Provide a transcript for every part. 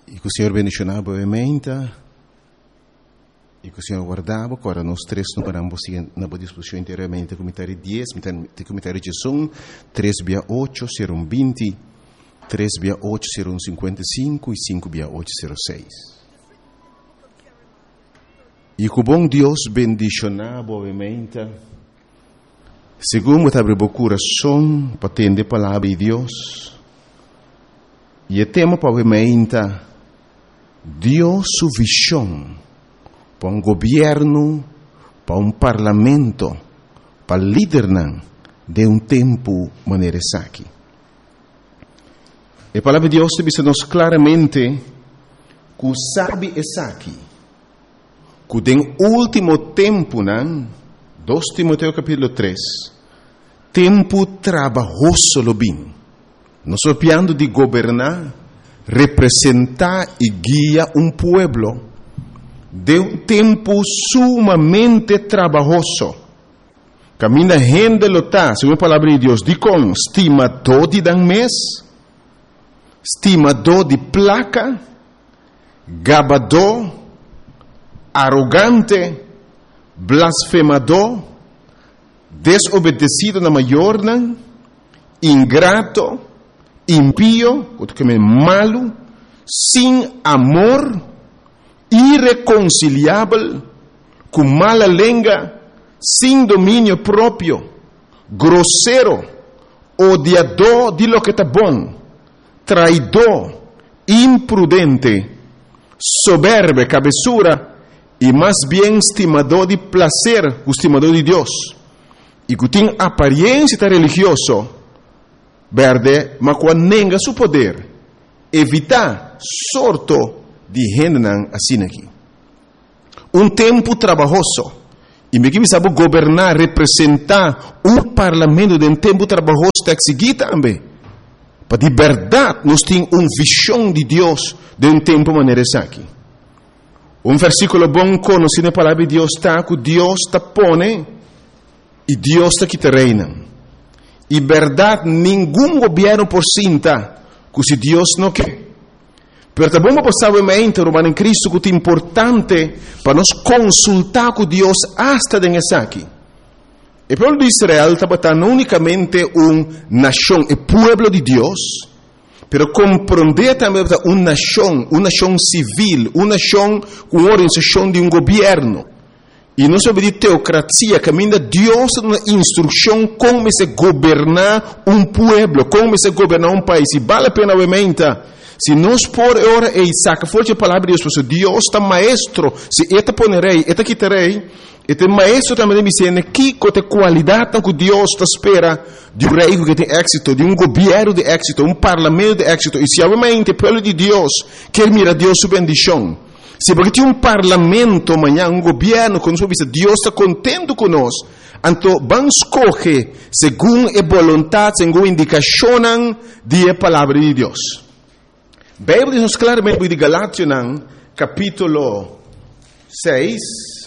E que o Senhor bendicionava brevemente, e que o Senhor guardava, agora nós três não paramos na boa disposição inteiramente, comentário 10, comentário 11, 3 via 8, serão 20, 3 via 8 serão 55 e 5 via 8 serão 6. E que o bom Deus bendicionava brevemente, segundo abre o coração para atender a palavra de Deus, e o tema brevemente, Deus sua visão para um governo, para um parlamento, para líder de um tempo maneira aqui. A palavra de Deus diz-nos claramente que sabe essa aqui, que no último tempo, 2 Timoteo capítulo 3, tempo trabalhoso lo bem. Nós estamos de governar, representar e guiar um pueblo de um tempo sumamente trabalhoso. Camina gente lota, segundo a palavra de Deus, de com estimador de dan mês, estimador de placa, gabador, arrogante, blasfemador, desobedecido na maior, ingrato, impío, malo, sem amor, irreconciliável, com mala língua, sem domínio próprio, grosseiro, odiador de lo que está bom, traidor, imprudente, soberbo, cabeçura, e mais bem estimador de prazer, estimador de Deus, e que tem aparência religiosa, verde, mas quando nega seu poder, evitar sorto de gente assim aqui. Um tempo trabalhoso. E me que sabe governar, representar um parlamento de um tempo trabalhoso está aqui também. Para de verdade, nós temos uma visão de Deus de um tempo maneira aqui. Um versículo bom conhecido na palavra de Deus está que Deus está pone e Deus está que te reina. E verdade, nenhum governo por cinta, que se Deus não quer. Pero também vamos passar o momento, Romano em Cristo, que é importante para nós consultar com Deus hasta nessa aqui. O povo de Israel estava não unicamente uma nação, o povo de Deus, pero compreender também uma nação civil, uma nação com organização de um governo. E não sobre de teocracia, caminha Deus uma instrução como se governar um povo, como se governar um país. E vale a pena, obviamente, se nós por hora e saca forte a palavra de Deus, Deus está maestro, se eta ponerei, eta quitarei, este maestro também me ensina que a qualidade que Deus está espera de um rei que tem êxito, de um governo de êxito, um parlamento de êxito. E se obviamente o povo de Deus quer mirar Deus sua bendição, se porque tem um parlamento amanhã, um governo, quando Deus está contente conosco, então vamos escolher segundo a vontade, segundo a indicação da palavra de Deus. A Bíblia diz claramente de Galátias, capítulo 6,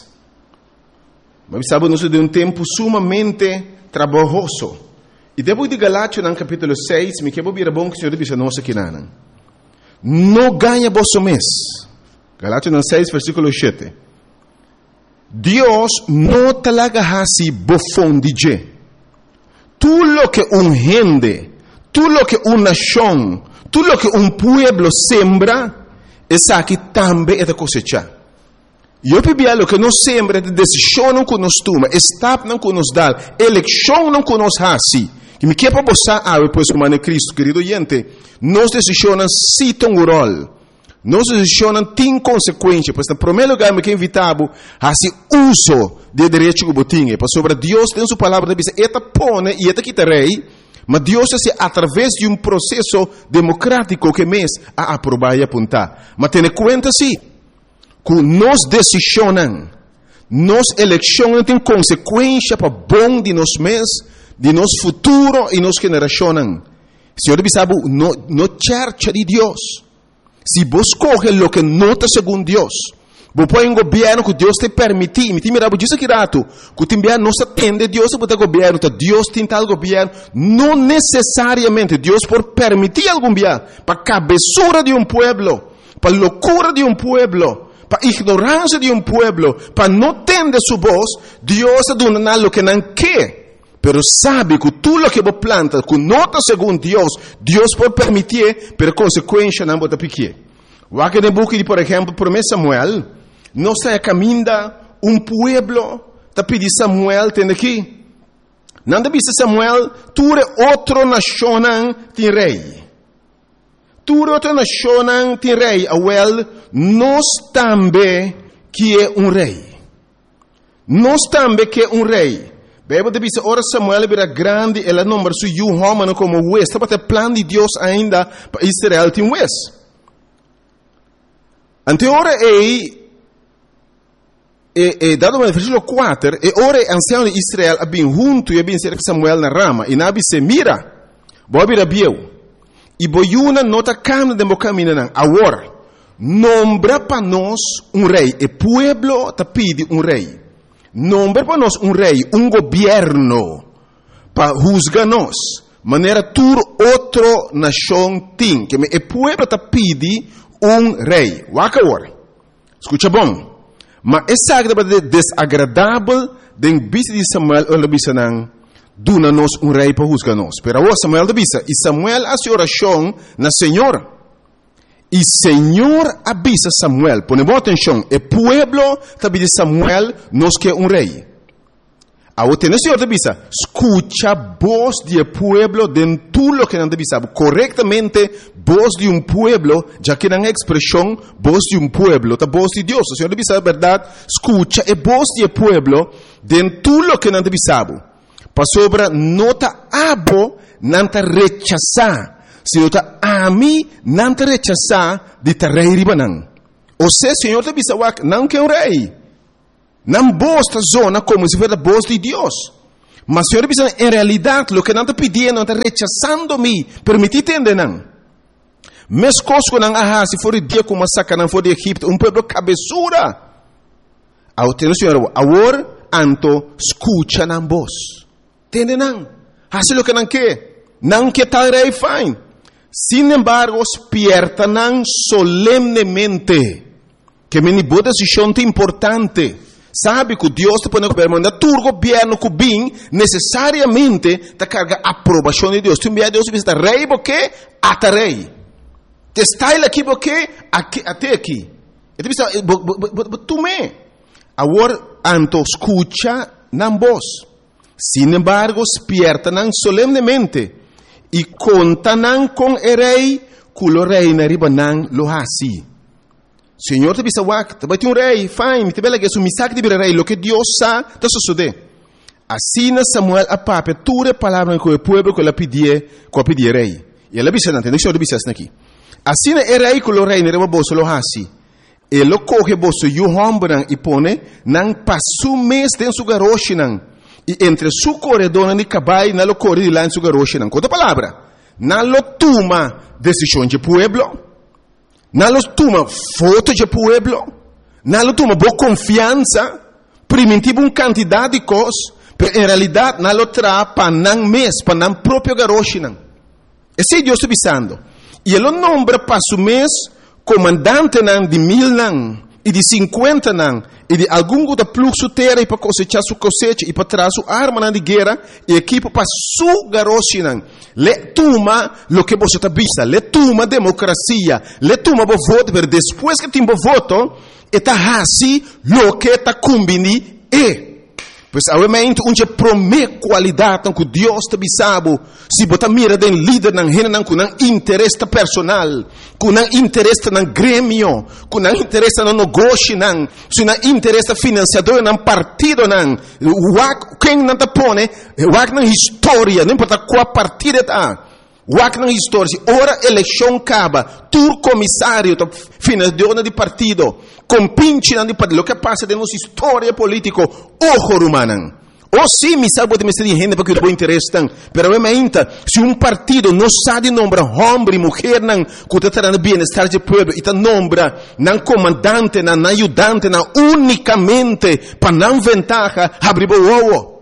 mas sabemos de um tempo sumamente trabalhoso. E depois de Galátias, capítulo 6, me quero vir bom que o Senhor diz a nós aqui, não ganha vosso mês. Galátias 6, versículo 7. Deus não te laga hasi bofão de je. Tudo lo que um gente, tudo lo que uma nação, tudo lo que um pueblo sembra, essa aqui também é da cosecha. E eu pedi lo que nós sembra, de decisão não que nós toma, estado não que nós dá, eleição não que nós hasi. Que me quer para você, depois como é Cristo, querido gente, nós decisões citam o rol. Nós decisões têm consequências, pois, no primeiro lugar, me quer invitar a se uso de direito que botinha, para sobre Deus tem sua palavra, diz, eta pone e eta quitarei, mas Deus é através de um processo democrático que mês a aprovar e apontar. Mas tenha conta sim, que nós decisões, nós eleições têm consequências para bom de nós mês, de nosso futuro e nossa geração. Senhor, sabe, no church de Deus. Se você coge lo que não está segundo Deus, você põe um governo que Deus te permite, me mira, diz aqui rato, que o governo não se atende, Deus pode governo, Deus tem tal governo, não necessariamente Deus por permitir algum governo, para a cabeçura de um pueblo, para a loucura de pueblo, para a ignorância de pueblo, para não tender sua voz, Deus está dando algo que não quer. Pero sabe que tudo o que você planta, que nota segundo Deus pode permitir, pero consequência não pode pequer. O aqui no book de, por exemplo, 1 Samuel, não está caminhando pueblo, está pedindo Samuel, tem aqui. Não deve ser Samuel, tu é outra nação tem rei. Tu é outra nação tem rei. Awel, nós também que é rei. Nós também que é rei. Bebe deve ser, ora Samuel era grande, ela número su homem como West. Está para o plano de Deus ainda para Israel tem West. Ante ora dado no versículo 4, e ora ancião de Israel abin junto e abin cerca Samuel na rama, e nabi se mira, bobi rabieu, e boiuna nota cam de caminho nan, agora, nombra para nós rei, e pueblo te pide rei, nombra para nós rei, governo, para juzgar nós, maneira tur outro nação tem, que e pueblo te pide rei, waka agora, escuta bom. Mas essa é desagradável de vista de Samuel ou de vista não duna nos rei para juzgar nós. Pero agora Samuel de vista e Samuel hace oração na Senhor. E Senhor avisa Samuel, ponemos atenção, o pueblo também de Samuel nos quer rei. Agora tem o Senhor de vista, escucha voz de pueblo de tudo o que não deve saber. Corretamente, voz de pueblo, já que não é expressão, voz de pueblo, a voz de Deus. O Senhor deve saber a verdade, escucha a voz de pueblo de tudo o que não deve saber. Para sobre, não te abo, não te rechazar. Se não te ami, não te rechazar de te rei ribanan. Ou seja, o Senhor deve saber, não quer rei. Não bosta zona como se fosse a voz de Deus. Mas Senhor, em realidade, o que não está pedindo, não está rechazando-me. Permitir entender, não. Mas coisas que não há, se for o dia como massacre, não for de Egipto, pueblo cabeçura. Ao ter o Senhor, agora, anto, escucha na voz. Entende, não? Hace o que não quer. Não quer tal rei, fine. Sin embargo, despierta não solemnemente. Que me boa decisão importante. Sabe que Deus te põe no governo, mas tu governo que bem necessariamente te carga a aprovação de Deus. Tu envia Deus e diz, rei, porque até rei. Te está aqui, porque até aqui. E tu diz, tu me. Agora, anto escucha na voz. Sin embargo, despierta não solemnemente. E conta não com o rei, que o rei na riba não lo hasi. Senhor te bisa wak, te ter rei, fine, te bela que su misak de rei, lo que Deus sa, te sucede. Assim Samuel a pape, ture palavra com o povo que ela pedia rei. E ela bisa não, deixa eu bisa aqui. Assim é rei que o rei ne reba bolso lo hasi. Ele coge bolso e o hombran e pone, não passo mês tem su garoche não. E entre su corredor de cabai, não lo corre de lá em su garoche não. Outra palavra, não lo toma decisão de pueblo. Não lo toma foto de pueblo, não lo toma boa confiança, primitivo quantidade de coisas, mas em realidade não lo traz para não mês, para não próprio garoche não. Esse é Deus avisando. E ele nombra para su mês comandante não de 1000 não, e de 50 não, e de algum da fluxo terra para cosechar sua cosecha e para trazer sua arma não de guerra e equipo para su garoche não. Le toma lo que você está vista, le toma democracia, le toma o voto, mas depois que tem o voto, está assim lo que está combini e. Pois obviamente onde promete qualidade que Deus te sabe, se você mira den líder não rena com não interesse personal, com não interesse no grêmio, com não interesse no negócio não, se não interesse financiador não partido não, quem não te põe, na história, não importa qual partido está. Wak na história, ora eleição acaba, tu comissário, financiador de partido, compinche de partido, o que passa de nossa história política, ojo rumanan. Ou sim, me sabe de me ser de gente porque eu interesse tan, pero obviamente, se partido não sabe nombrar homem e mulher não, que está no bem-estar do povo, e nombra não comandante, não ajudante, não unicamente para não ventaja, abre o ovo.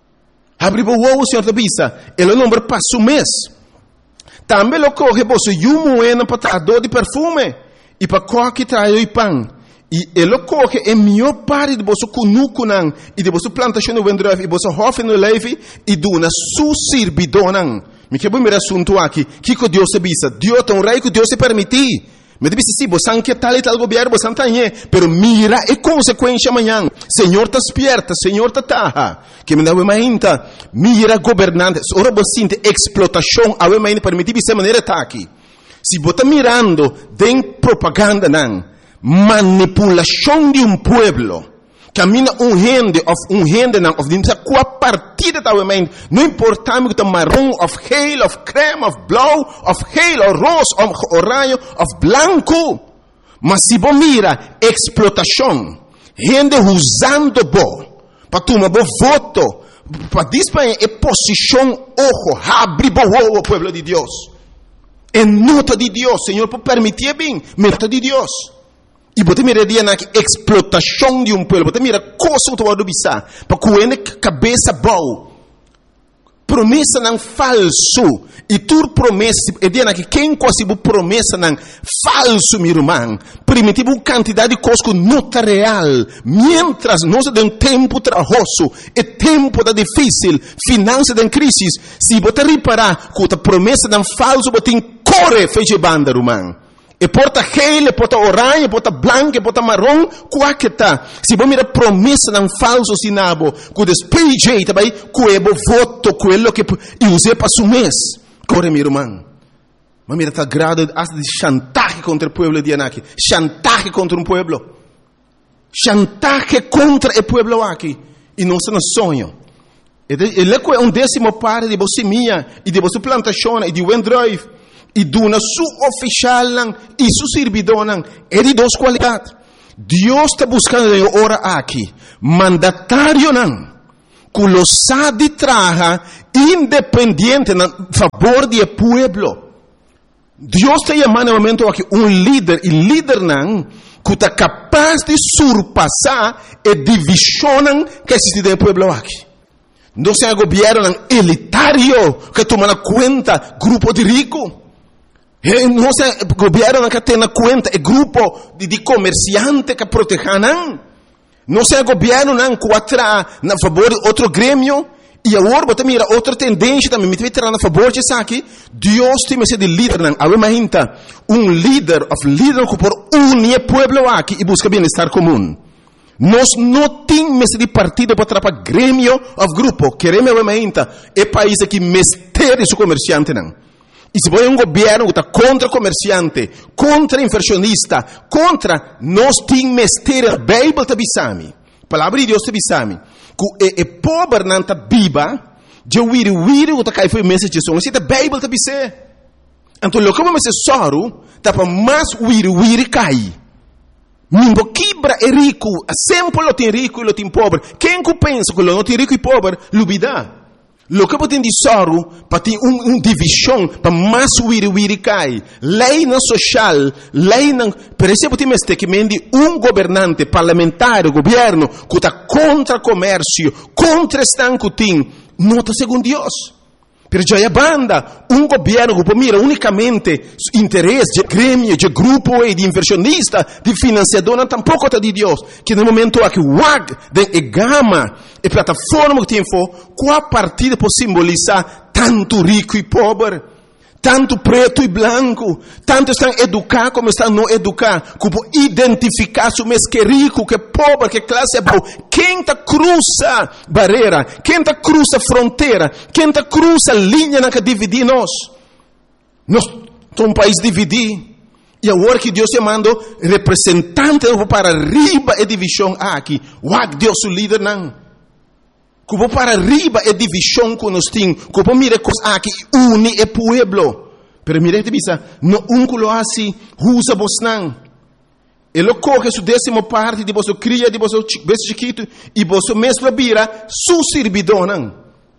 Abre o ovo, senhor da bisa, ele nombra passo mês. Também lo coge você e um moeda para dor de perfume. e para coque trai o pão. E ele coque é melhor parte de você cunuco nan e de você plantação no vendrove e você hofe no leve e duna su sirbidonan. Me que bom me assunto aqui. Que Deus se bisa. Deus tão rei que Deus se permitir. Me disse sim, você não quer tal e tal governo, você não tem, pero mira é consequência amanhã. Senhor tá despierta, Senhor tá taha. Que me dá uma ainda. Mira governante, ora você sente explotação, a uma ainda permitir de maneira tá aqui. Se você mirando tem propaganda não, manipulação de pueblo. Camina gente não, of dinsa qua partida da mente. Não importa me que tá marrom, of geel, of creme, of blau, of geel, of rosa, of orange, of blanco. Mas se você mira explotação, gente usando bo, para tomar bo voto, para disparar é posição ojo, abre bo o pueblo de Deus. É nota de Deus, Senhor, por permitir bem, nota de Deus. E você mira dia na explotação de pueblo, você mira coisa que você bisa, para coene cabeça boa. Promessa não falso. E tu promessa, é dia na que quem quase promessa não falso, meu irmão. Primitivo quantidade de coisas que não está real. Mientras nós temos tempo trabalhoso, é tempo da difícil, finança da crise. Se você reparar que a promessa não falso, você corre feche banda, irmão. E porta gel, porta orange, porta branco, porta marrom, quaqueta. Se você mira promessa não falso sinabo, que despeje também, que é voto, que é o que use para su mês. Corre, meu irmão. Mas mira, está grado de chantaje contra o povo de Anaki. Chantaje contra um povo. Chantaje contra o povo aqui. E não se nos sonho. Ele é 1/10 parte de você minha, e de você plantação, e de Wendrive. E duna su oficial e su servidor é de duas qualidades. Deus está buscando ora aqui mandatário que lo sabe traja independente a favor do povo. Deus está chamando no momento aqui líder e líder que está capaz de surpassar a divisão que existe no povo aqui. Não é governo elitário que toma conta grupo de ricos. Não é governo que tem conta é grupo de comerciantes que protegem. Não é governo que atra a favor de outro grêmio. E agora você mira outra tendência também. Me tirar a favor de isso aqui. Deus tem esse de líder. Imagina líder que por unir o povo aqui e busca bem-estar comum. Nós não temos de partido para atrapalhar grêmio ou grupo. Queremos imagina é país que mestre seu comerciante E se você governo que está contra comerciante, contra inversionista, contra nós temos mestre a Bíblia te bisami. Palavra de Deus te bisami. Que é pobre não está viva, de wiri que está cai foi mensagem só. Se a Bíblia te bisé. Então, lo como se soro, tá para mais wiri cai. Nimbo quebra é rico, sempre lo tem rico e lo tem pobre. Quem que pensa que lo não tem rico e pobre, lubida. Lo que você tem de soro, para ter divisão, para mais wiri cai. Lei não social, lei não... Por exemplo, tem que mendi governante parlamentar, governo, que está contra comércio, contra estanco tem, não está segundo Deus. Pero já é banda, governo que mira unicamente interesse de grêmio, de grupo e de inversionista, de financiador, não tampouco está de Deus. Que no momento aqui, de gama e plataforma que tem qual partida pode simbolizar tanto rico e pobre, tanto preto e branco, tanto estão educados como estão não educados, que pode identificar se mês que é rico, que é pobre, que classe é boa. Quem está cruza barreira, quem está cruza fronteira, quem está cruza linha que divide nós. Nós somos um país dividido. E agora que Deus te mandou representante para arriba a divisão aqui, Deus o líder não. Que vou para arriba é divisão que nós temos. Que vou mirar coisas aqui, une o povo. Pero mire te bisa, no que lo assim, usa vos não. Ele coge sua 10ª parte de vosso cria, de vosso beijo chiquito, e vosso mesmo vira su servidor não.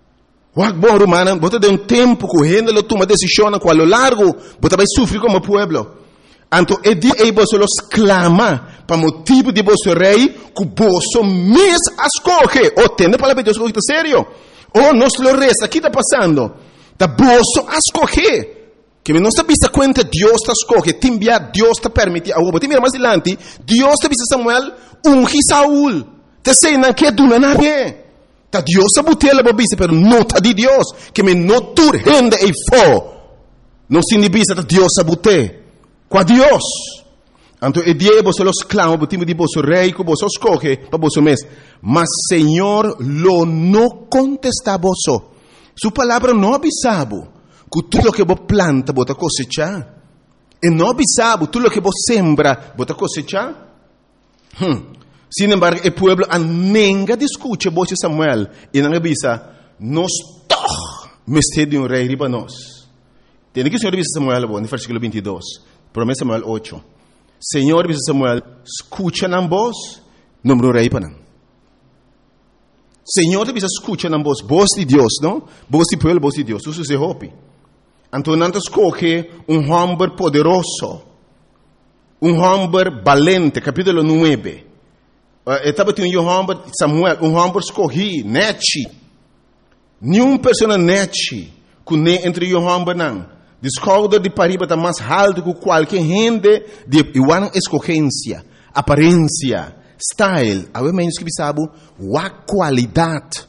Bom, romano, você tem tempo que ele toma decisão, que a lo largo, você vai sofrer como povo. Então, é dia que você los clama para motivo de vosso rei, que você mesmo escolhe. Tem a palavra de Deus que está sério. Nós lo resta, o que está passando? Está você escolhe. Que me não está vista conta Deus está escolhe, timbia Deus está permite. Agora, mira mais adiante, Deus está vista Samuel ungi Saúl. Te sei não que duna nada. Ta Deus está botela babisa, pero não está de Deus. Que me não tur rende e fo. Não se inibisa ta Deus está bote. Com Deus. Então, e dia você los clama, botimos de vosso rei, que você escolhe para vosso mês. Mas Senhor lo não contesta vosso. Sua palavra não avisava. Que tudo que você planta, você cosecha. E não avisava, tudo que você sembra, você cosecha. Sin embargo, o povo nenga discute voz de Samuel. E não avisa, nós todos mestre de rei riba nós. Tem que o Senhor avisa Samuel, no versículo 22. Promessa Samuel 8. Senhor avisa Samuel, escucha na voz, número rei para não. Senhor avisa, escucha na voz de Deus, não? Voz de povo, voz de Deus. Isso se hope. Então, nós escolhe homem poderoso, homem valente, capítulo 9. Estava tendo homem, Samuel, homem escolhi, nete. Nenhuma pessoa nete, que entre o homem não. Descobre de pariba está mais alto que qualquer gente de igual escolhência, aparência, style. A menos que sabe, a qualidade.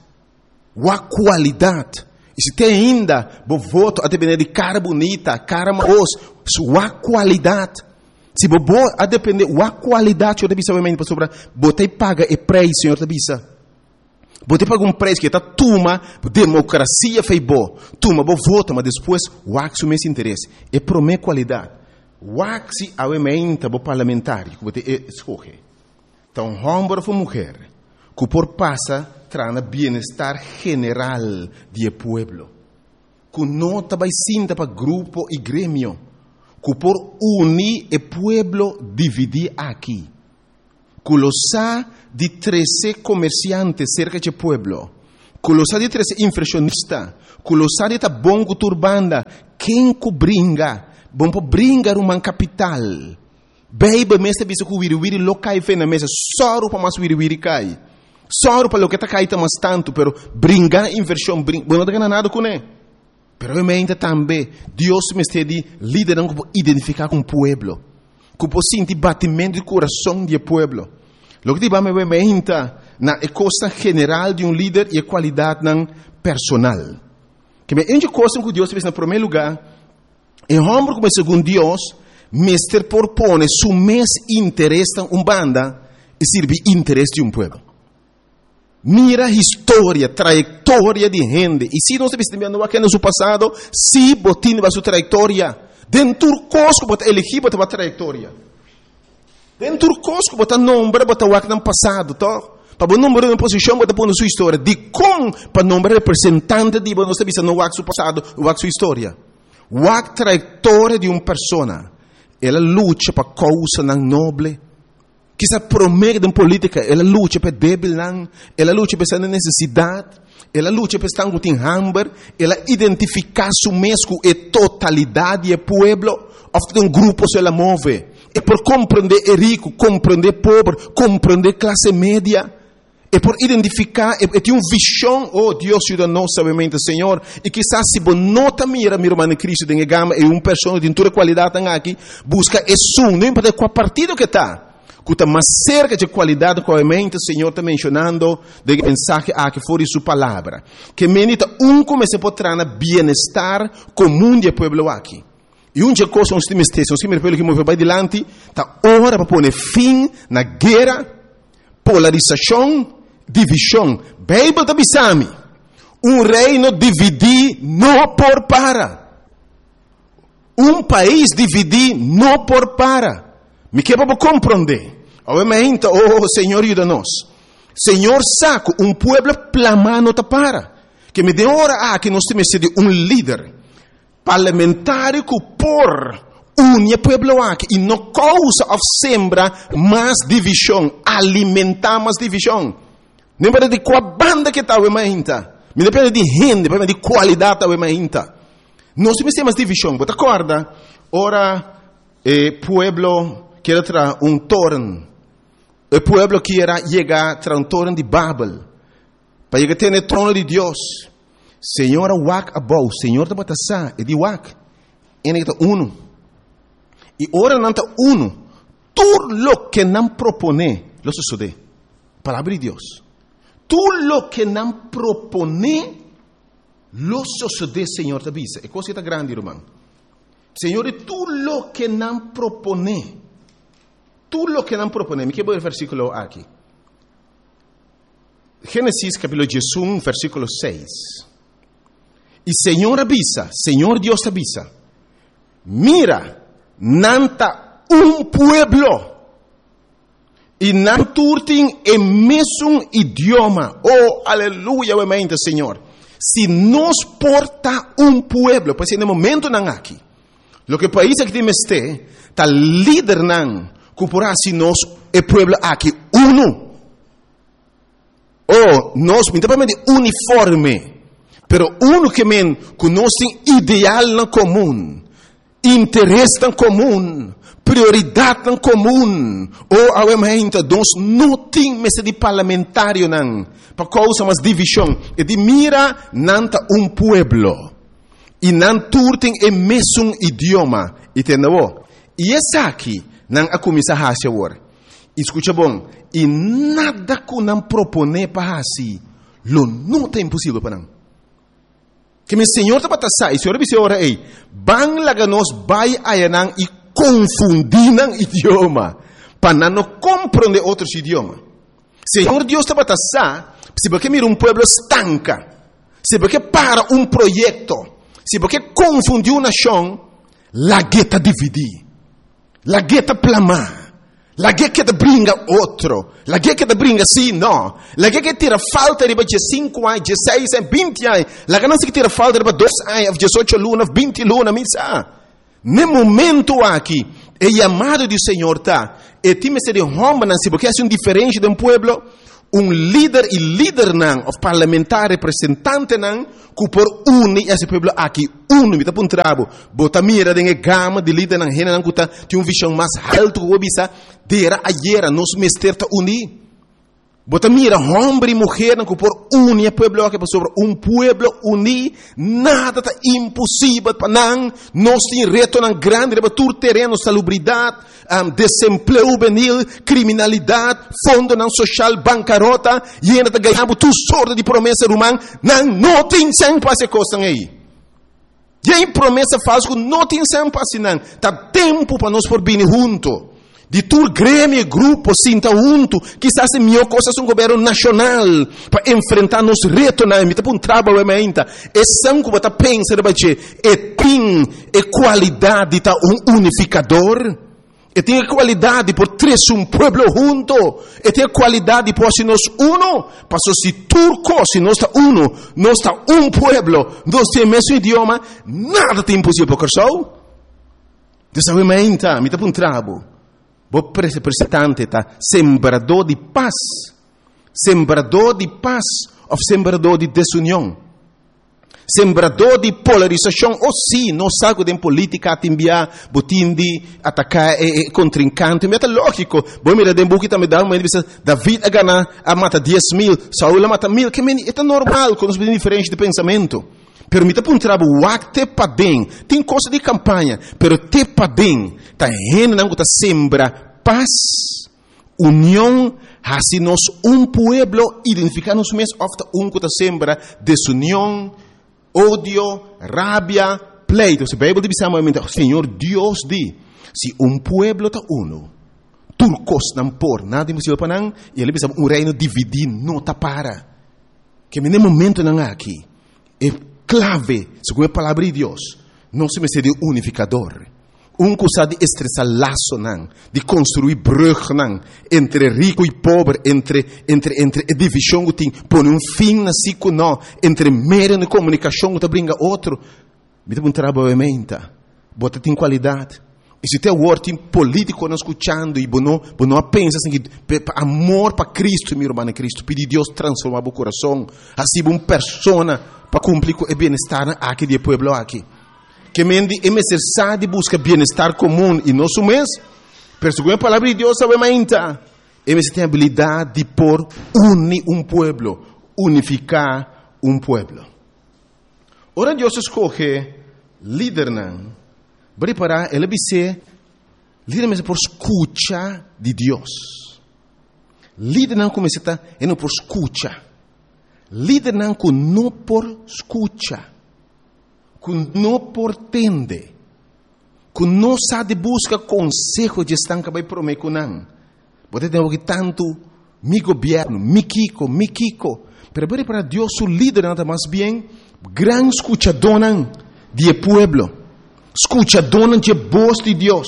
E se tem ainda, o voto a depender de cara bonita, cara maus, sua qualidade. Se você a depender da qualidade, eu deve saber para você paga o preço, Senhor, deve você paga preço que está tuma democracia fez bom, tuma bo voto, mas depois o axo mais interesse é promete qualidade. O axo aumenta o parlamentar que você escolhe. Então, homem ou mulher, que por passa trana bem-estar general do povo, que não vai sinta para grupo e grêmio, que por unir o povo dividir aqui, que lo sa de 13 comerciantes cerca do povo, que lo sa de 13 inflacionistas, que lo sa de ta bom turbanda, quem que bringa, bom para bringar uma capital, bebe mesa bisa que wiri lo cai fe na mesa, só para mais wiri cai. Só para o que está caindo mais tanto, pero brincar inversão, não está ganhando nada com ele. Pero eu me também, Deus me está liderando para identificar com o povo, para sentir batimento de coração do povo. O que eu me na coisa general de líder e a qualidade personal. Que me uma coisa que Deus fez no primeiro lugar, é homem como segundo Deus, mestre propõe seu mês interesse em banda e serve interesse de povo. Mira a história, trajetória de gente. E se nós estamos aqui no seu passado, se botin a sua trajetória, dentro do cosco, bota elegir, bota a trajetória. Dentro do cosco, bota nome, bota o no passado, tá? Para o número de posição, bota pôr na sua história. De como, para o nome representante de nós estamos no seu passado, o sua história. A trajetória de uma pessoa, ela luta para causa não nobre. Que se promete em política, ela luta para débil, ela luta para essa necessidade, ela luta para estar com hambre, ela identifica su mesmo e totalidade do povo, ofte grupo se ela move, e por compreender o rico, compreender o pobre, compreender a classe média, e por identificar, e tem uma visão, oh Deus ajuda-nos, sabemente, Senhor, e quizás se você não mira, meu irmão em Cristo, de gama, e uma pessoa de toda qualidade aqui, busca isso, não importa qual partido que está, que está mais cerca de qualidade que o Senhor está mencionando de mensagem que for sua palavra. Que menita comece a trazer bem-estar comum do povo aqui. E uma coisa nós temos que ter, que move para adiante, está hora para pôr fim na guerra, polarização, divisão. Bíblia está bisami. Reino dividir não por para. País dividir não por para. Me quer para compreender. Obviamente, oh Senhor, ajuda-nos. Senhor, saco, povo plamando te para. Que me dê hora que nós temos de líder parlamentar que por une povo aqui e não causa of sembra mais divisão, alimentar mais divisão. Não depende de qual banda que está, me depende de gente, depende de qualidade está. Nós temos mais divisão, você acorda? Ora, povo quer trazer torno. O povo quer chegar a trazer torno de Babel. Para chegar a ter o trono de Deus. Senhor, wak abou. Senhor, está batendo e de wak. Ele está uno. E ora não está uno. Tudo lo que não propone, lo sucede. Palavra de Deus. Tudo lo que não propone, lo sucede, Senhor, te avisa. É coisa grande, irmão. Senhor, tudo lo que não propone. Tudo lo que não propone. Me quero ver o versículo aqui. Gênesis capítulo 11, versículo 6. E Senhor avisa, Senhor Deus avisa. Mira, nanta pueblo. E não turtem o mesmo idioma. Oh, aleluia, obviamente, Senhor. Se nos porta pueblo, pois no momento não aqui. Lo que país que tem este, tá líder não, cupurá se nós o pueblo aqui uno. Oh, nós, principalmente uniforme, pero uno que men conhece ideal na comum, interesse na comum, prioridade na comum. Oh, obviamente, nós não temos de parlamentário não, para causa mas divisão. E de mira nanta pueblo. E não turtem o mesmo idioma. Entendeu? E essa aqui, não a começar a fazer agora. Escuta bom. E nada que não propone para assim, lo não é impossível para não. Que meu Senhor está para sair. O Senhor disse ora ei, bang laga nos vai ayanang e confundir não idioma, para não compreender outros idiomas. Senhor Deus está para sair. Se porque mira pueblo estanca, se porque para projeto. Se porque confundiu uma nação, la gueta dividir, la gueta plamar, la gueta brinca outro, la gueta brinca sim, não, la gueta tira falta de 5 anos, 16 anos, 20 anos, la ganância que tira falta de 2 anos, 18 lunas, 20 lunas, missa. No momento aqui, é chamado do Senhor, tá? E time se de homem, se porque é diferente de pueblo, líder e líder não, o parlamentar representante não, que por unir esse pueblo aqui, me tá puntrabo, bota mira de gama de líder não, rena não, que tem visão mais alto que o bisa, dera ayer, nos mester ta unir. Bota mira, homem e mulher não, que por unir o pueblo aqui, sobre pueblo unir, nada tá impossível para não, nós tem reto não grande, para tur terreno, salubridade, desemprego juvenil, criminalidade, fundo não social, bancarrota, e ainda tá ganhando tu sorte de promessa humana, não tem sem passe coisa aí. E aí promessa falsa, não tem sem passe não, tá tempo para nós por vir junto. De tur grêmio, grupo, sinta junto, quizás é melhor coisa um governo nacional, para enfrentar nos retos, não, me tá para trabalho, ainda, é sangue para pensar, é tem qualidade, tá unificador, e tem qualidade por três pueblo junto, e tem qualidade por se nós uno, para se turco, se nós está uno, nós está pueblo, nós temos o mesmo idioma, nada tem impossível para o Dessa vez, ainda, me tá para trabalho. Vou representante, tá? Sembrador de paz, ou sembrador de desunião, sembrador de polarização, ou sim, não sabe de política a enviar, botim de atacar contrincante, mas é lógico, vou mirar de book também dá uma divisão, David a ganhar, a mata 10.000, Saul a mata 1.000, que é normal, com os diferentes de pensamento. Pero me tá para trabalho, te padem, tem coisa de campanha, pero te padem, tá rena não tá sembra paz, união, assim nós pueblo identificar-nos mesmo, ofta que tá sembra desunião, ódio, rabia, pleito. Se a Bíblia diz amamente, Senhor Deus diz, se pueblo tá uno, turcos não por nada impossível para não, e ele diz reino dividido não tá para, que no momento não aqui, é clave, segundo a palavra de Deus, não se me seria unificador. Que sabe de estressar laço, não, de construir brug, não, entre rico e pobre, entre divisão que tem, pôr fim na ciclo, não, entre meio de comunicação que brinca outro, me dá trabalho ementa, bota tem qualidade. E se tem word político não escutando e não pensa assim que amor para Cristo, meu irmão Cristo, pedir Deus transformar o coração, assim uma pessoa para cumprir o bem-estar aqui do povo aqui. Que mende é necessário buscar bem-estar comum e nosso mês, pero segundo a palavra de Deus, sabe ainda, é necessário a habilidade de por unir povo, unificar povo. Ora Deus escolhe líder não, Preparar, ele dice, líder por escucha de Dios. Líder não começa a não por escucha. Líder não por escucha. Não por tende. Não sabe busca consejo de estar que vai prometer não. Você tem que tanto mi governo, mi Kiko. Pero para Deus o líder nada mais bem gran escuchador de pueblo. Escuchador de voz de Deus.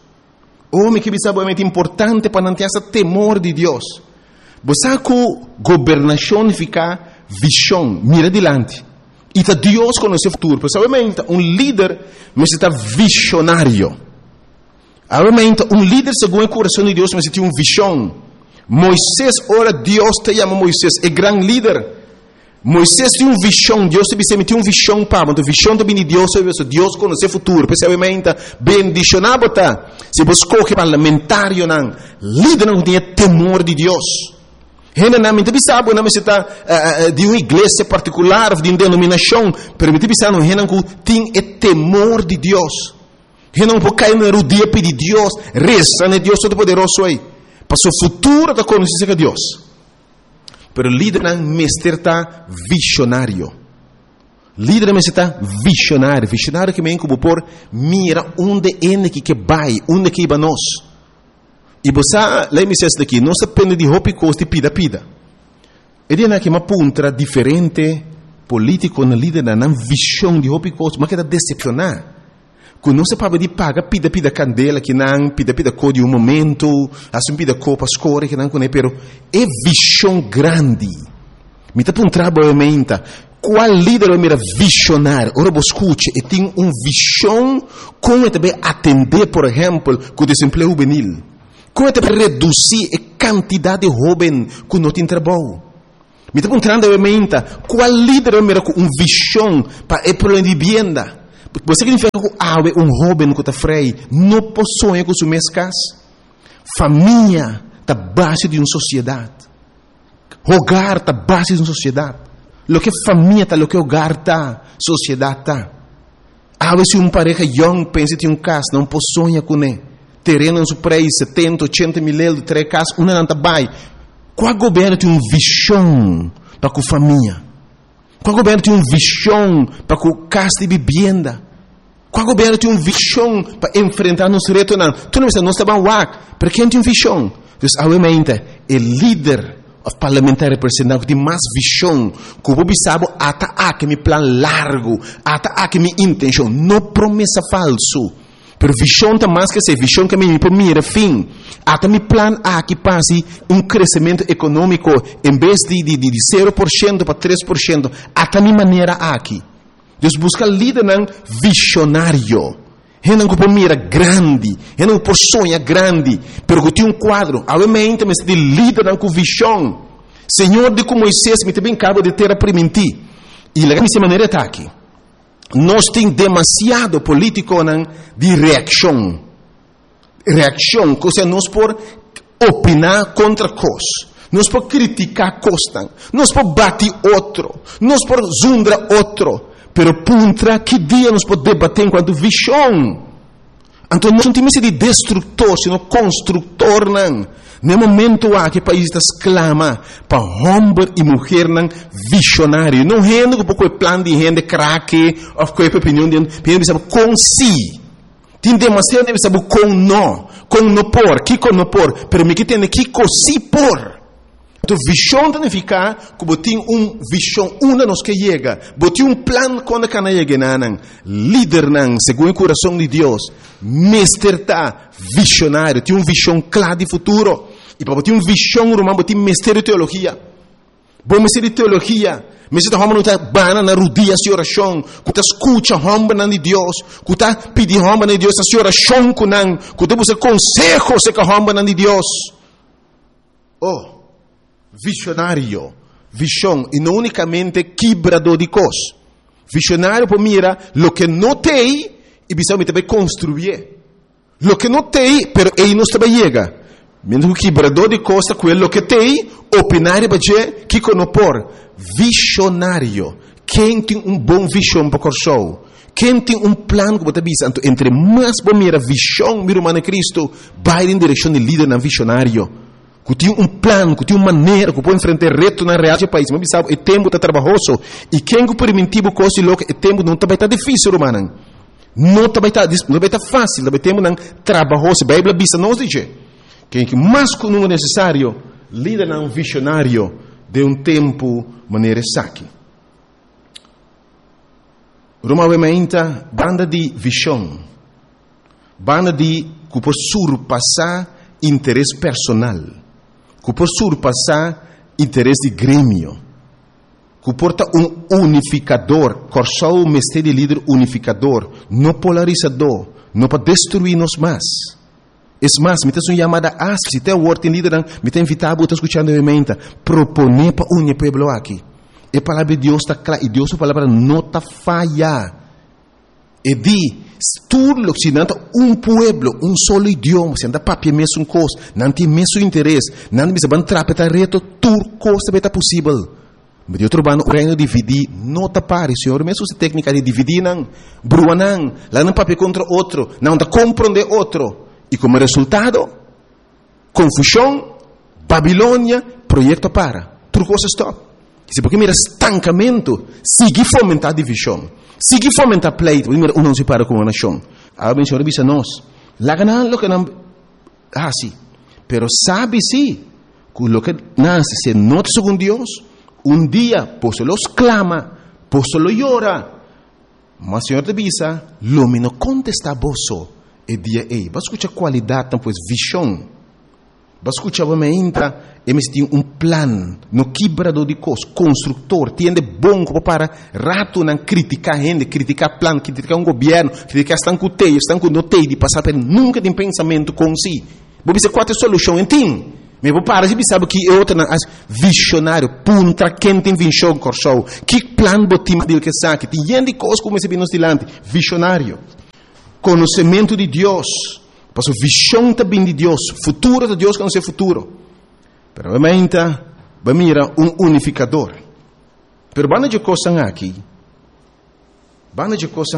Homem que é muito importante para manter esse temor de Deus. Você que governação fica visão, mira adiante. E tá Deus conhece o futuro. Pessoalmente, líder necessita visionário. Obviamente, líder segundo o coração de Deus necessita visão. Moisés, ora Deus te chama Moisés, é grande líder. Moisés tinha visão, Deus te tinha visão para, mas a visão também de Deus, Deus conhece o futuro. Pessoalmente, bendicionado tá. Se você escolhe parlamentário, líder não tem temor de Deus. Gente não me sabe, não necessita de uma igreja particular, de uma denominação, mas me sabe, não tem temor de Deus. Gente não pode cair na rodia de Deus, reza, né? Deus todo-poderoso aí. Para o futuro da conhecer de Deus. Pero líder não está visionário. Líder não está visionário. Visionário que me como por mira onde é que vai, onde que vai nós. E você, lá me diz daqui, não se depende de roupa e costa e pida. Ele é que uma punta diferente político na líder na visão de roupa e costa, mas que está decepcionar. Quando não se pode de paga, pida candela, que não, pida cor de momento, assim pida cor para escolher, que não conhece, pero é visão grande. Me está um trabalho, qual líder é mira visionário? Ora, você escute, e tem visão como também atender, por exemplo, com o desemprego juvenil. Como também reduzir a quantidade de jovens que não tem trabalho. Me está perguntando, qual líder é mira com visão para o problema de vivienda? Você significa que jovem que está freio não possui com sua casa. Família está base de uma sociedade. Hogar está base de uma sociedade. Lo que família está, lo que hogar está, sociedade está. A vezes pareja young pensa que tem casa, não possui com ele. Terreno no seu preço, 70, 80 mil euros, 3 casas, uma não está bem. Qual governo tem uma visão para a família? Qual governo tem uma visão para a casa de vivenda? Qual governo tem uma visão para enfrentar nos retos? Tu não está bem WAC, para quem tem uma visão? Então, obviamente, o líder parlamentar representante tem mais visão, que o povo sabe, até aqui meu plano largo, até aqui minha intenção, não promessa falso. Pero visão está mais que ser visão que me mira fim. Até meu plano aqui passe crescimento econômico, em vez de 0% para 3%, até minha maneira aqui. Deus busca líder visionário. Ele não mira grande, ele não sonha grande, pero que tem quadro. Obviamente, mas de líder com visão. Senhor, de como Moisés me também acaba de ter a permitir. E a minha maneira está aqui. Nós temos demasiado político de reação. Reação, ou seja, nós por opinar contra coisas. Nós por criticar coisas. Nós por bater outro. Nós por zundar outro. Pero puntra, que dia nós podemos debater enquanto visão? Então, nós não temos de destrutor, sino construtor. No momento que o país está exclama para homem e mulher visionário. Não é um pouco de plano de gente craque, ou qualquer opinião de gente, sabe com si. Tem demasiado, sabe com não por, que com não por, pero me que tem que com si por. Então, visão significa que tem visão, uma nos que chega, tem plano quando cana chega, líder, segundo o coração de Deus, mestre visionário, tem visão clara de futuro, e para ter visão, romano, tem mestre de teologia, bom mestre de teologia, mestre de homem não está bana na rodia de oração, que está escuta homem de Deus, que está pedindo homem de Deus a oração, que está buscando consejo se que homem de Deus. Visionário, visão, e não unicamente quebrador de coisas. Visionário para mira lo que não tem e precisa também construir. Lo que não tem, pero ele não está chega. Mesmo que quebrador de coisas, aquilo que tem, opinar e dizer que não por. Visionário, quem tem bom visão para o show, Quem tem plan que você visa, entre mais bom mira visão, mira humana Cristo, vai em direção de líder na visionário. Que tem plan, que tem maneira, que pode enfrentar reto na real do país. Mas sabe, o tempo está trabalhoso. E quem que permitivo coisa louca, o tempo não está difícil, humana. Não vai estar fácil, vai ter um trabalhoso. A Bíblia diz, nos diz, que mais que não é necessário, líder não visionário de tempo maneira saque. Provavelmente, banda de visão, banda de que pode surpassar interesse personal, que pode surpassar interesse de grêmio, que porta unificador, corso o mestre de líder unificador, não polarizador, não para destruir-nos mais. É mais, me tem uma chamada asp, se tem um word em líder, me tem invitado a escutar novamente, proponer para unir o povo aqui. A palavra de Deus está clara, e Deus a palavra não está falha. E diz, tudo que se não pueblo, solo idioma, se não papia mesmo coisa, não tem mesmo interesse, não precisa bantrapeta reto, tudo coisa vai estar possível. Mas eu trabalho no reino dividir, não te pare, senhor, mesmo se técnica de dividir, não, brua não, lá não papel contra outro, não te compreender outro. E como resultado, confusão, Babilônia, projeto para, tudo coisa stop. Se porque mira estancamento, sigue fomentar divisão, sigue fomentar pleito, mira não se para com a nação. Agora, senhor, diz a nós, lá ganhar lo que não, sim, pero sabe sim, que lo que nasce se nota segundo Deus, dia, posso los clama, posso lo llora, mas senhor te visa, lo menos contesta boso, e dia ei, vas escuchar qualidade, então, pues, visão, vas escuchar, me entra, tem plan, no quebrador de coisas, construtor, tiende bom para rato não criticar gente, criticar plan, criticar governo, criticar estão com notei, de passar por nunca tem pensamento com si. Vou dizer qual é a solução, entende? Mas vou parar, você sabe que é outra, visionário, punta, quem tem visão, corso, que plan botim dele que sabe, tem gente de coisas como esse nos dilante, visionário, conhecimento de Deus, passo visão também de Deus, futuro de Deus que não é futuro. Pero obviamente, mira unificador. Pero banda de coisas aqui, a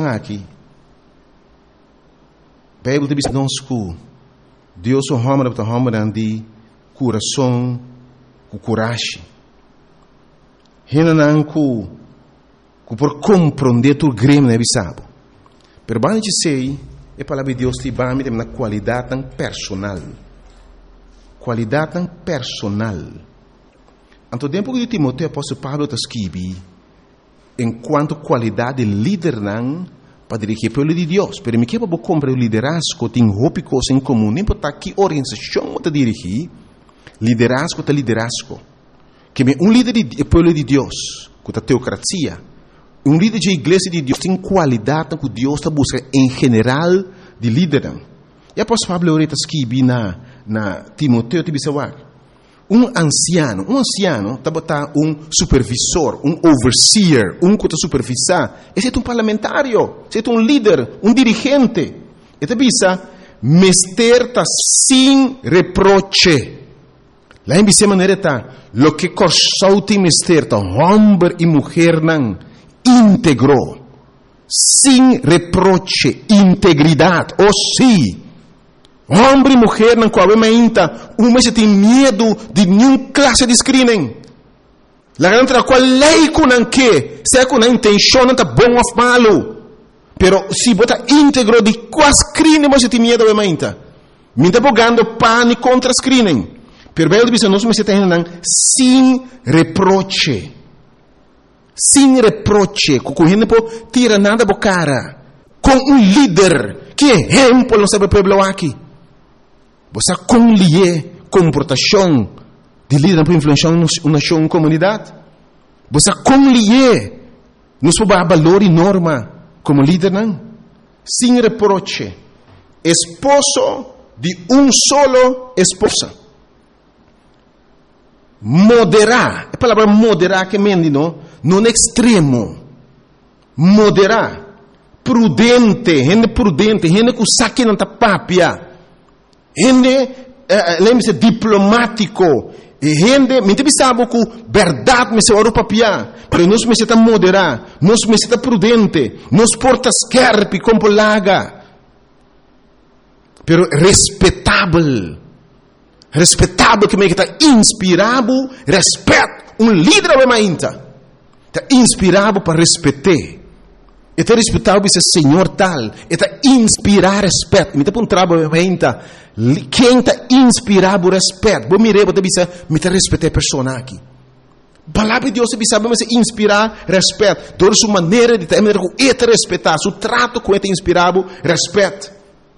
Bíblia diz nós que Deus o homem de coração, com coragem. Renan que por compreender tu grêmio não é sabe. Pero banda de sei, a palavra de Deus te vai me na qualidade tão personal. Qualidade tão personal. Anto tempo que Timoteo apóstolo Pablo está escrevendo, enquanto qualidade de líder não para dirigir o povo de Deus. Pero me quer para comprar o liderazgo tem roupa coisa em comum. Nem para que organização está dirigir, liderazgo está liderazgo. Que líder do povo de Deus, que está teocracia, líder de igreja de Deus tem qualidade que Deus está buscando em geral de líder. E apóstolo Pablo está escrevendo na Timoteo te bisawag. Anciano está botar supervisor, overseer, que está supervisar. Esse é parlamentário, esse é líder, dirigente. E te bisa, mester está sem reproche. Lá em bisa maneira está, lo que corsou te mester está, homem e mulher não, íntegro, sem reproche, integridade, sim. Homem e mulher não coabem ainda, se tem medo de nenhuma classe de screening. La grande tra qual lei com que, se com a intenção não está bom ou malo, pero se bota íntegro de qual screening você tem medo ainda. Me está bogando pânico contra screening. Pero bem diz nós se tem sem reproche. Sem reproche, com gente por tira nada bo cara, com líder que exemplo não sabe pueblo aqui. Você conlier comportação de líder para influenciar uma comunidade. Você conlier nos valor e norma como líder não. Sem reproche. Esposo de solo esposa. Moderar. A palavra moderar que mende não extremo. Moderar. Prudente, gente que saque não está papia. Gente lembre-se, diplomático. E gente, me sabe que verdade me se ora papiar, pero nós me se tá moderar, nós me se tá prudente, nós porta skerpi como laga, pero respeitável que me está inspirado, respeito, líder é mainta, está inspirado para respeitar. Está respeitado esse Senhor tal. Está inspirar respeito. Me está um trabalho ainda. Quem está inspirado respeito? Vou mirar, vou dizer, me está respeitar a pessoa aqui. A palavra de Deus sabe, mas inspirar respeito. Toda sua maneira de ter, é respeitar. Seu trato com ele inspirado respeito.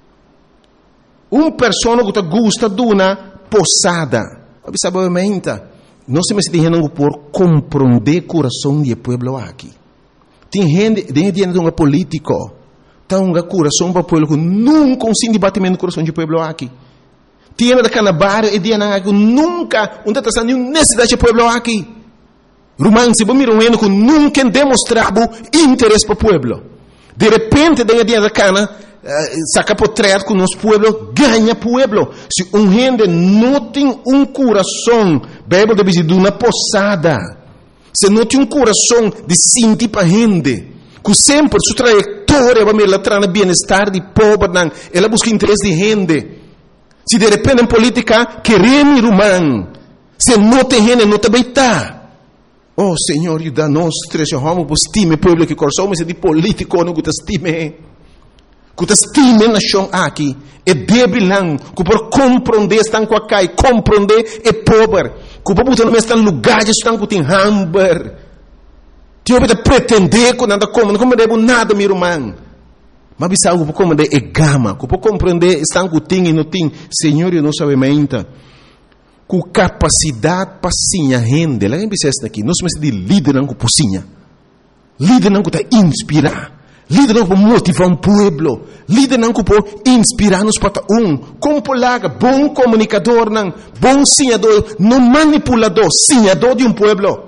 Uma pessoa que gosta de uma posada. Sabe, não se me diz por compreender o coração do povo aqui. Tem gente dentro de um político, tem um coração para o povo que nunca consegue debatimento no coração do povo aqui. Tem da canabar e dia que nunca não está nenhuma necessidade do povo aqui. Romano, se você mira que nunca demonstrava interesse para o povo. De repente, dentro da cana, saca portrait com o nosso povo, ganha povo. Se gente não tem um coração, Bíblia deve dizer, de uma posada. Se não tem um coração de sentir para a gente, que sempre sua trajetória vai me levar no bem-estar de pobre, ela busca interesse de gente. Se de repente em política, queremos romano, se não tem gente, não também está. Oh, Senhor, ajuda nós, vamos para estima povo que coração, mas é de político, não que estime. Que estime na nação aqui, é débil, que por compreender, estão com a cai, compreender é pobre. Que o povo não está em lugares estão com tem hamburger. Tio pode pretender que nada como, não compreende nada, meu irmão. Mas bisa o povo compreender é gama, que o povo compreender estão com tem e não tem. Senhor, eu não sabe ainda. Com capacidade para sinha rende. Lá em Bicesta aqui, nós somos de líder não com pocinha. Líder não com tá inspirar. Líder não para motivar um povo. Líder não para inspirar-nos para como polaga, bom comunicador, não, bom sinhador, não manipulador, sinhador de um povo.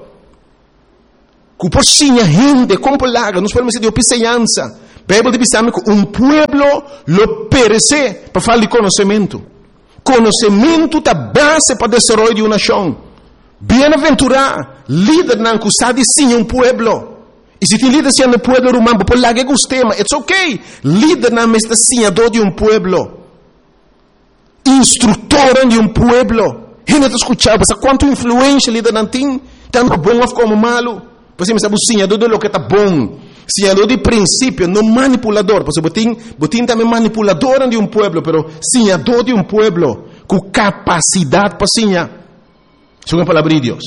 Que por sinha gente, como polaga, nós podemos dizer de opiceança. Bíblia diz que um povo lo perece para falar de conhecimento. Conhecimento é a base para o desenvolvimento de uma nação. Bem-aventurado, líder não que sabe sim um povo. E se tem líder sendo povo romano, por lá que gostei, mas it's okay. Líder não é senhador de um povo. Instrutor de um povo. Gente está escutando, mas quanto influência líder não tem, tanto bom como malo. Você sabe o senhador de lo que está bom. Senhador de princípio, não manipulador. Porque botin também manipulador de um povo, mas senhador de um povo, com capacidade para senhar. Isso é a palavra de Deus.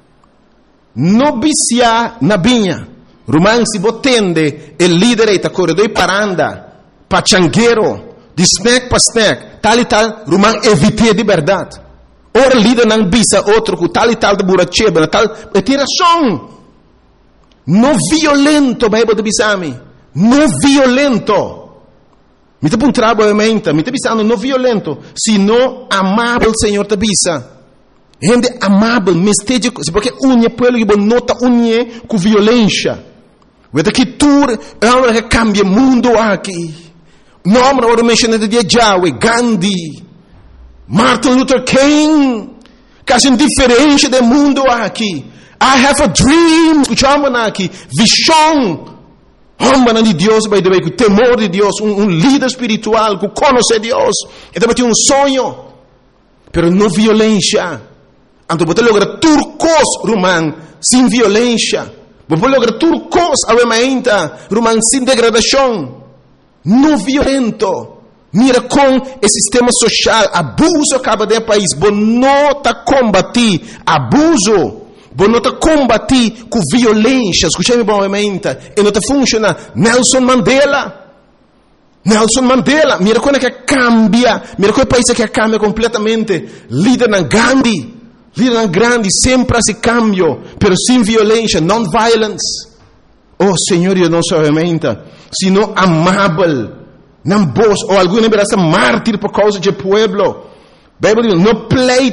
Não vicia na vinha. Romano, se você tende, o líder está corredor para andar, para changueiro, de snack para snack, tal e tal, Romano, evite de verdade. Ora, líder não bisa outro, com tal e tal de buracheba, tal, é tiração. Não violento, Bíblia de bisami. Não violento. Me está um trabalho me está bisando, não violento, sino amável, Senhor, te bisa. Gente amável, mesteja, porque unha pueblo que nota unha com violência. Vede que tudo é uma que cambia o mundo aqui. Nome agora mencionado de Yahweh, Gandhi, Martin Luther King, quase diferente do mundo aqui. I have a dream, escutamos aqui, visão. Homem de Deus, by the way, com temor de Deus, líder espiritual, que conhece Deus. E também tem um sonho, pero não violência. Então, você logra turcos, romano, sem violência. Você logra turcos, ainda, romano, sem degradação. Não violento. Mira com o sistema social, abuso acaba de país. Você não está combatir abuso. Você não está combatir com violência. Escutei-me bom, ainda. E não está funcionando. Nelson Mandela, mira como é que cambia. Mira como é o país que cambia completamente. Líder na Gandhi. Líder grande, sempre esse cambio, pero sem violência, non-violence. Oh, Senhor, eu não sou aumenta, sino amável, não vos, ou alguma vez mártir por causa do povo. Bíblia diz, não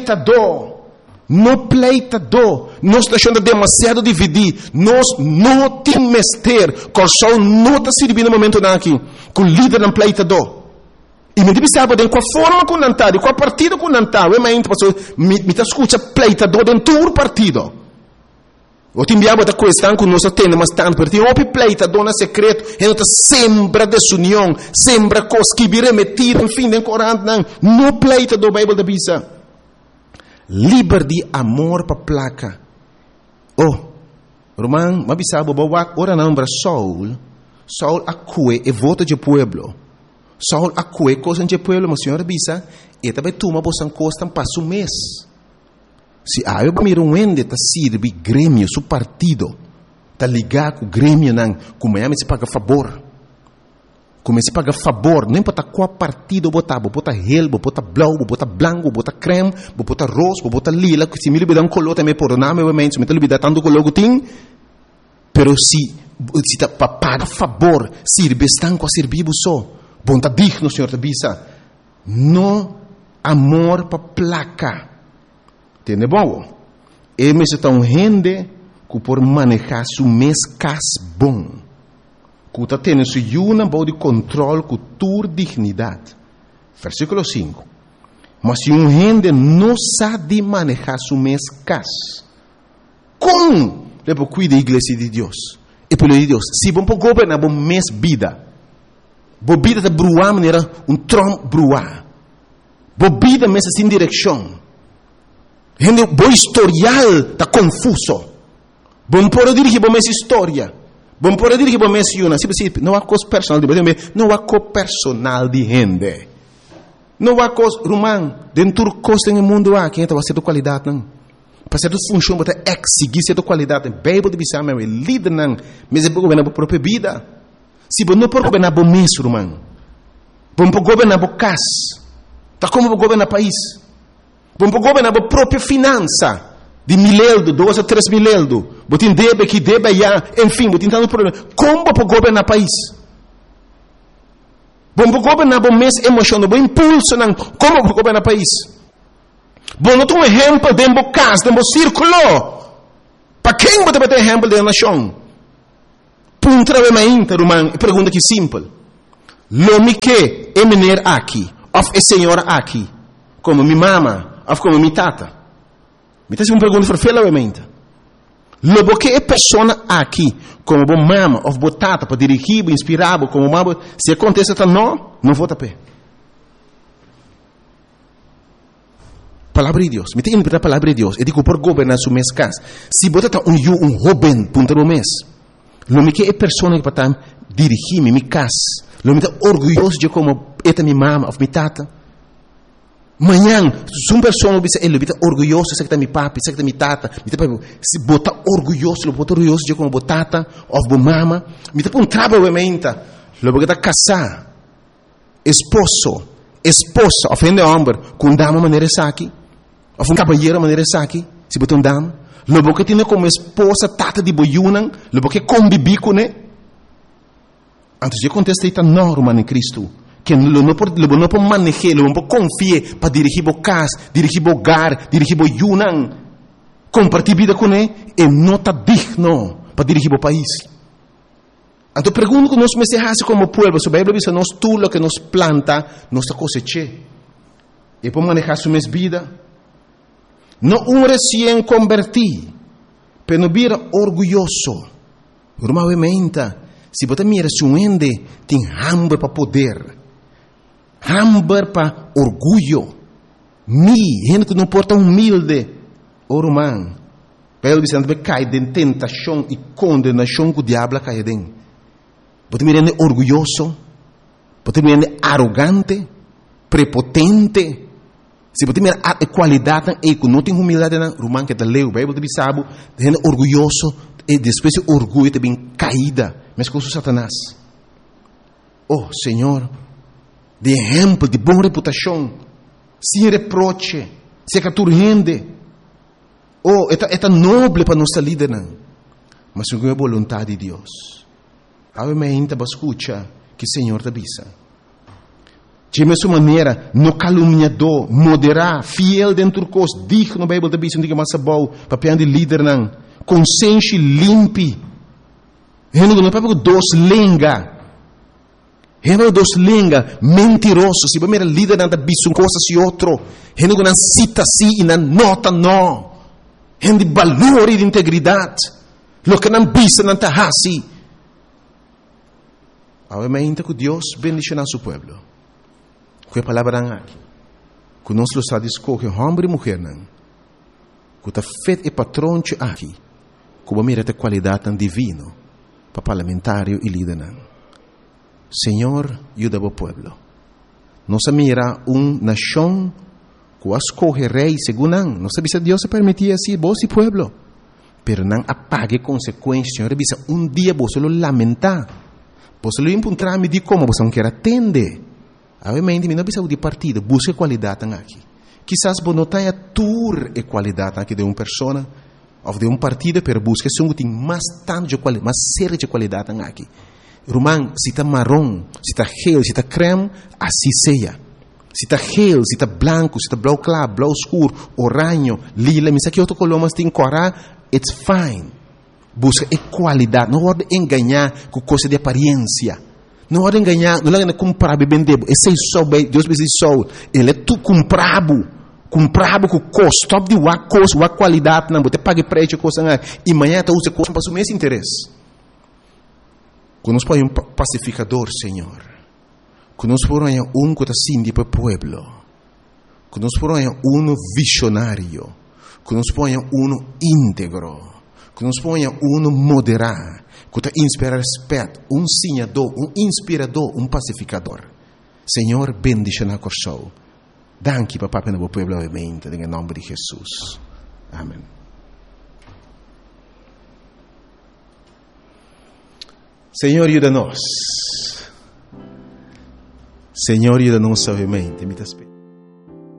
pleitador, nós está achando demasiado dividir, nós não temos ter, coração não está servindo no momento aqui, com líder não pleitador. E me deve saber de qual forma com nantar, de qual partido com nantar. Eu me escuta pleitador dentro do partido. Eu te enviava da questão que nós temos, mas tanto partido. Eu pleitador na secreto, e nós sembra desunião, sembra coisas que virem metidas, enfim, em Corão, não pleitador da Bíblia da Bisa. Liberdade, amor para placa. Oh, Roman, mas sabe, ora não para Saul acue e vota de pueblo. Saul acue coisa de pueblo, mas senhora bisa, e também toma bosan costa para um mês. Se eu miro ende tá sirve grêmio, su partido, tá ligado com o grêmio não, como é se paga favor. Como se paga favor, não importa qual partido botar, bota hel, bota blau, bota branco, bota creme, bota rosa, bota lila, que se me libera color também por nome, obviamente, se me libera tanto color que tem, pero se tá para pagar favor, sirve estão com a servir só, bom tá digno, senhor da bisa, no amor para placa, entende bom? E me se tão rende que por manejar su mês cas bom. Que está tendo uma boa de controle com tua dignidade. Versículo 5. Mas se gente não sabe manejar seu mês cas, como deve cuidar da igreja de Deus? E pelo de Deus, se vamos governar bom mês vida, boa vida está bruar maneira tronco bruar, boa vida mês sem direção, gente bom historial está confuso, bom por dirigir bom mês história. Vamos poder dizer que vamos mencionar, não há coisa personal de gente, não há coisa personal de gente. Não há coisa, Romão, dentro do coisa no mundo há, quem está fazendo qualidade, não. Para ser função, para exigir certa qualidade, Bíblia de Bissau, é líder, não. Mas é para governar a própria vida. Se você não pode governar o mês, Romão, vamos governar o casa, está como governar o país. Vamos governar a própria finança. De 1.000 euros, 2 a 3 mil euros. Você deve que deve já, enfim, você tem problema. Como para governar o país? Vamos governar o mês emocional, o impulso, não. Como para governar o país? Bom, não tem exemplo de um caso, de um círculo. Para quem você vai ter exemplo da nação? Punta de uma interromã, pergunta que simples. Lo me que é menino aqui, ou é senhora aqui, como minha mama, ou como minha tata. Me faz uma pergunta verfelamente. Logo que é pessoa aqui, como bom mama, ou botata, para dirigir, inspirar, como mama, se acontece, não vota pé. Palavra de Deus. Me tem que a palavra de Deus. Eu digo por governar su mês casa. Se botata um jovem, punta no mês, logo que é pessoa que para dirigir minha casa, logo que é orgulhoso de como é minha mama, ou minha tata. Manhã, se uma pessoa ele está orgulhoso, sei que está meu papi, sei que está minha tata, se botar orgulhoso de como botata, ou bo mama, me está um trabalho obviamente, logo que está casar, esposa, ofende homem, com dama maneira aqui, ou um cabalheiro maneira aqui, se botar dama, logo que tem como esposa tata de boiunan, logo que convive com ele, antes de acontecer está normal em Cristo. Que não pode manejar, não pode confiar para dirigir o casa, dirigir o hogar, dirigir o yunan, compartilhar vida com ele, e não está digno para dirigir o país. Então, pergunto que nós me se como povo, se a Bíblia diz, nós tudo que nos planta, nós cosecha. E para manejar sua vida, não recém convertido, mas não vira orgulhoso. Normalmente, se você mira se ende, tem hambre para poder. Hambre para orgulho. Gente que não porta humilde. Romano. Pelo Vicente cai de tentação e condenação que o diabo cai dentro. Pode me render orgulhoso. Pode me render arrogante. Prepotente. Se pode me render qualidade e que não tem humildade, Romano que está leu, Bíblia de Bissau, rende orgulhoso e depois orgulho também caída. Mas com o Satanás. Oh, Senhor, de exemplo, de boa reputação, sem reproche, sem que tu rende. Oh, é nobre para nossa líder, não. Mas é a vontade de Deus. Obviamente, você escuta que o Senhor te avisa. De mesma maneira, no caluniador, moderar, fiel dentro do curso, digno, a Bíblia te avisa, não diga mais bom, papel de líder, não. Consciente limpe. Não é para doce lenga. Gente dos línguas mentirosos. Se você líder nada bicho coisa se outro. Gente que não cita si e não nota não. Gente de valor e de integridade. Lo que não bisa não está assim. Obviamente que Deus bendice a seu pueblo. Que a palavra aqui. Que nós lo está escolher homem e mulher não. Que está feito e patrão aqui. Que mira a qualidade divina para parlamentário e líder não. Senhor, ajuda o pueblo. Não se mira nação que escolhe rei segundo não. Não sabe se Deus se permitia assim, vos e pueblo. Pero não apague consequências. Senhor, dia você lo lamentar. Você lo encontrar me de como você não quer atender. Obviamente, não precisa de partido. Busque qualidade aqui. Quizás você não tenha tour e qualidade aqui de uma pessoa ou de um partido, pero busque tem mais tanto de qualidade, mais séria de qualidade aqui. Román, se está marrom, se está gel, se está creme, assim seja. Se está gel, se está branco, se está blau claro, blau escuro, oranho, lila, mas aqui outro color, mas tem corar, it's fine. Busca qualidade, não pode enganar com coisa de aparência. Não pode enganar, não pode comprar e vender. Esse é só, Deus me diz só, ele é tu comprado com custo de uma coisa, uma qualidade, não, você paga preço, coisa, e amanhã você usa coisa para o mesmo interesse. Que nos põe pacificador, Senhor. Que nos põe que está sindi para o pueblo. Que nos põe visionário. Que nos põe íntegro. Que nos põe moderado. Que está inspira respeito. Sinhador, inspirador, pacificador. Senhor, bendice na corso. Danke, papá, para o pueblo, obviamente, em nome de Jesus. Amém. Senhor, ajuda-nos. Senhor, ajuda-nos, obviamente.